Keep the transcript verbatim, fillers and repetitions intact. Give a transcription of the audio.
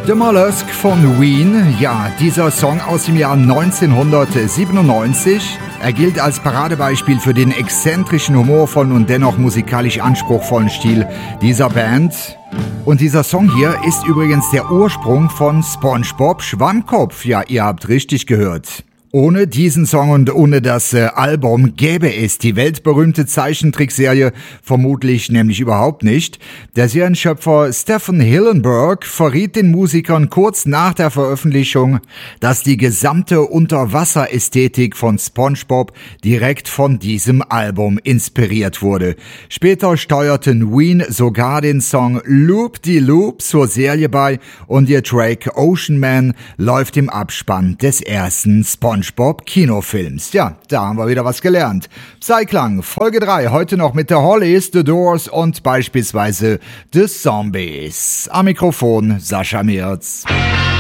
The Mollusk von Ween, ja, dieser Song aus dem Jahr neunzehnhundertsiebenundneunzig. Er gilt als Paradebeispiel für den exzentrischen, humorvollen und dennoch musikalisch anspruchsvollen Stil dieser Band. Und dieser Song hier ist übrigens der Ursprung von SpongeBob Schwammkopf. Ja, ihr habt richtig gehört. Ohne diesen Song und ohne das äh, Album gäbe es die weltberühmte Zeichentrickserie vermutlich nämlich überhaupt nicht. Der Serienschöpfer Stephen Hillenburg verriet den Musikern kurz nach der Veröffentlichung, dass die gesamte Unterwasserästhetik von SpongeBob direkt von diesem Album inspiriert wurde. Später steuerten Ween sogar den Song Loop-de-Loop zur Serie bei und ihr Track Ocean Man läuft im Abspann des ersten SpongeBob Kinofilms. Ja, da haben wir wieder was gelernt. Psyklang, Folge drei, heute noch mit The Hollies, The Doors und beispielsweise The Zombies. Am Mikrofon Sascha Mirz.